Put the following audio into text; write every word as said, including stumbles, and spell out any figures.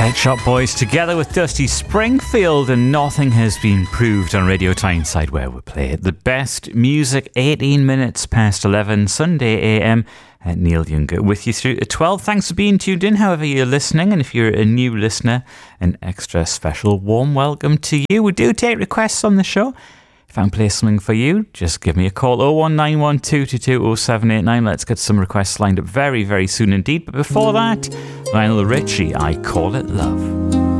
Pet Shop Boys together with Dusty Springfield, and nothing has been proved on Radio Tyneside, where we play the best music. Eighteen minutes past eleven, Sunday A M. At Neil Younger with you through to twelve. Thanks for being tuned in, however you're listening, and if you're a new listener, an extra special warm welcome to you. We do take requests on the show. If I can play something for you, just give me a call, oh one nine one two two two oh seven eight nine. Let's get some requests lined up very, very soon indeed. But before that, Lionel Richie, I Call It Love.